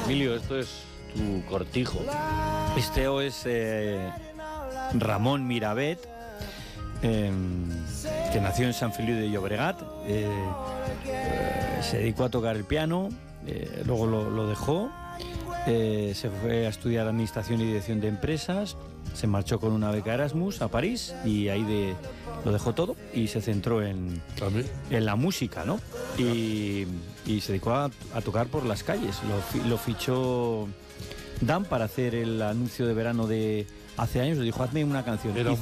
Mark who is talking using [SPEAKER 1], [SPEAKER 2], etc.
[SPEAKER 1] Emilio, esto es tu cortijo.
[SPEAKER 2] Este es Ramón Miravet, que nació en San Feliu de Llobregat. Se dedicó a tocar el piano, luego lo dejó, se fue a estudiar Administración y Dirección de Empresas, se marchó con una beca Erasmus a París y ahí lo dejó todo y se centró en la música, ¿no? Y se dedicó a tocar por las calles. Lo fichó Dan para hacer el anuncio de verano de hace años, le dijo, hazme una canción.